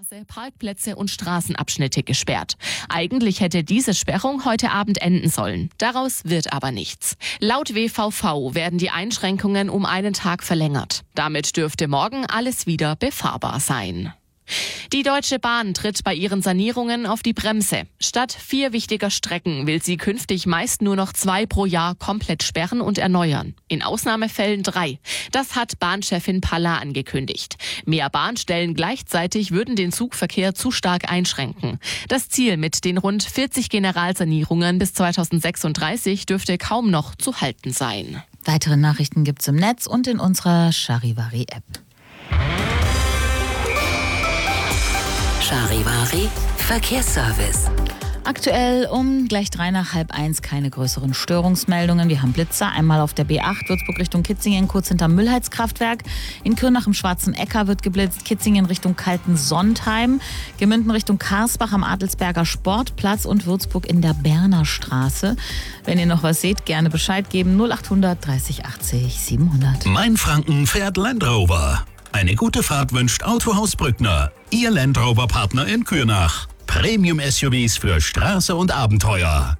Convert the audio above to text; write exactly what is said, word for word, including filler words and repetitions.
Straße, Parkplätze und Straßenabschnitte gesperrt. Eigentlich hätte diese Sperrung heute Abend enden sollen. Daraus wird aber nichts. Laut W V V werden die Einschränkungen um einen Tag verlängert. Damit dürfte morgen alles wieder befahrbar sein. Die Deutsche Bahn tritt bei ihren Sanierungen auf die Bremse. Statt vier wichtiger Strecken will sie künftig meist nur noch zwei pro Jahr komplett sperren und erneuern. In Ausnahmefällen drei. Das hat Bahnchefin Palla angekündigt. Mehr Bahnstellen gleichzeitig würden den Zugverkehr zu stark einschränken. Das Ziel mit den rund vierzig Generalsanierungen bis zweitausendsechsunddreißig dürfte kaum noch zu halten sein. Weitere Nachrichten gibt's im Netz und in unserer Charivari-App. Charivari Verkehrsservice. Aktuell um gleich drei nach halb eins keine größeren Störungsmeldungen. Wir haben Blitzer, einmal auf der B acht, Würzburg Richtung Kitzingen, kurz hinterm Müllheizkraftwerk. In Kürnach im Schwarzen Äcker wird geblitzt, Kitzingen Richtung Kaltensondheim, Gemünden Richtung Karsbach am Adelsberger Sportplatz und Würzburg in der Berner Straße. Wenn ihr noch was seht, gerne Bescheid geben. null achthundert dreißig achtzig siebenhundert. Mainfranken fährt Land Rover. Eine gute Fahrt wünscht Autohaus Brückner, Ihr Land Rover Partner in Kürnach. Premium-S U Vs für Straße und Abenteuer.